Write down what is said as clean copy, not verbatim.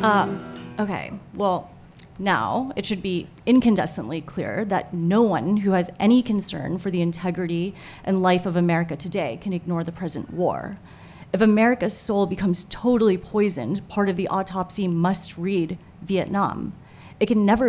Okay, well, now it should be incandescently clear that no one who has any concern for the integrity and life of America today can ignore the present war. If America's soul becomes totally poisoned, part of the autopsy must read Vietnam. It can never